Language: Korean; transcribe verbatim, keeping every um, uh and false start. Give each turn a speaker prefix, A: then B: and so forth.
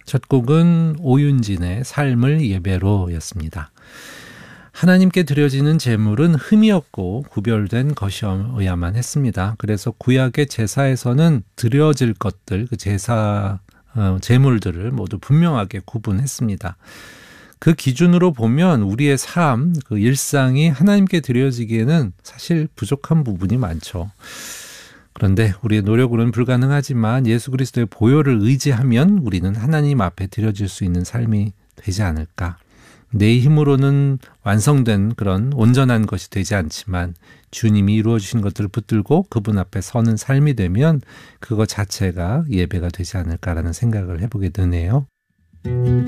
A: 첫 곡은 오윤진의 삶을 예배로였습니다. 하나님께 드려지는 제물은 흠이 없고 구별된 것이어야만 했습니다. 그래서 구약의 제사에서는 드려질 것들, 그 제사 어, 제물들을 모두 분명하게 구분했습니다. 그 기준으로 보면 우리의 삶, 그 일상이 하나님께 드려지기에는 사실 부족한 부분이 많죠. 그런데 우리의 노력으로는 불가능하지만 예수 그리스도의 보혈을 의지하면 우리는 하나님 앞에 드려질 수 있는 삶이 되지 않을까. 내 힘으로는 완성된 그런 온전한 것이 되지 않지만 주님이 이루어주신 것들을 붙들고 그분 앞에 서는 삶이 되면 그것 자체가 예배가 되지 않을까라는 생각을 해보게 되네요.